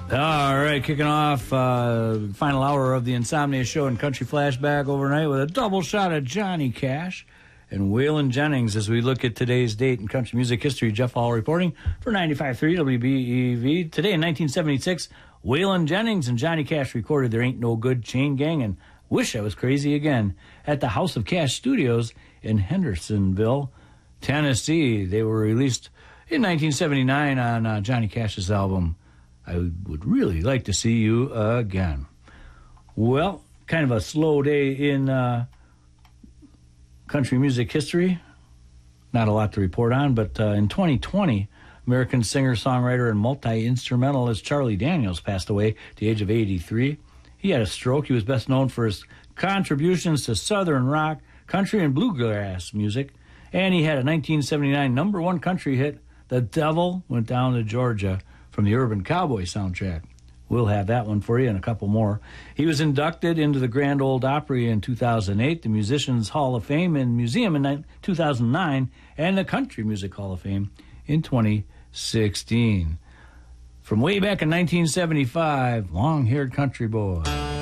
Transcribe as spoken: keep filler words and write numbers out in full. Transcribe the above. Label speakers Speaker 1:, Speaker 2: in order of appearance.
Speaker 1: All right, kicking off uh, final hour of the Insomnia Show and Country Flashback overnight with a double shot of Johnny Cash and Waylon Jennings as we look at today's date in country music history. Jeff Hall reporting for ninety-five point three W B E V. Today in nineteen seventy-six, Waylon Jennings and Johnny Cash recorded There Ain't No Good Chain Gang and Wish I Was Crazy Again at the House of Cash Studios in Hendersonville, Tennessee. They were released in nineteen seventy-nine on uh, Johnny Cash's album I Would Really Like to See You Again. Well, kind of a slow day in uh, country music history. Not a lot to report on, but uh, in twenty twenty, American singer, songwriter, and multi-instrumentalist Charlie Daniels passed away at the age of eighty-three. He had a stroke. He was best known for his contributions to Southern rock, country, and bluegrass music. And he had a nineteen seventy-nine number one country hit, The Devil Went Down to Georgia, from the Urban Cowboy soundtrack. We'll have that one for you and a couple more. He was inducted into the Grand Ole Opry in two thousand eight, the Musicians Hall of Fame and Museum in two thousand nine, and the Country Music Hall of Fame in twenty sixteen. From way back in nineteen seventy-five, Long-Haired Country Boy.